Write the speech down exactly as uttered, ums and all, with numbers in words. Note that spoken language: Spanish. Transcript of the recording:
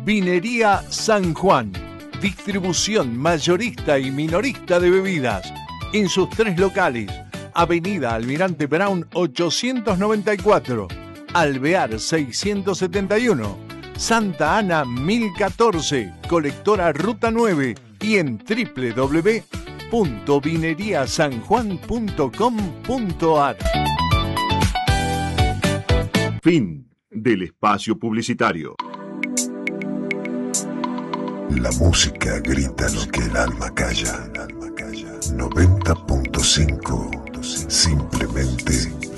Vinería San Juan. Distribución mayorista y minorista de bebidas. En sus tres locales. Avenida Almirante Brown ochocientos noventa y cuatro. Alvear seiscientos setenta y uno. Santa Ana mil catorce. Colectora Ruta nueve. Y en doble u doble u doble u punto vinería san juan punto com punto a r. Fin del espacio publicitario. La música grita lo que el alma calla. noventa punto cinco. Simplemente